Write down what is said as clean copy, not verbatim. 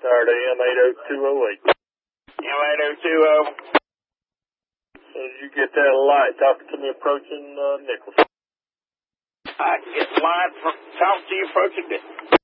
Saturday M80208. M802. As soon as you get that light, talk to me approaching Nicholson. I can get the line talk to you approaching it.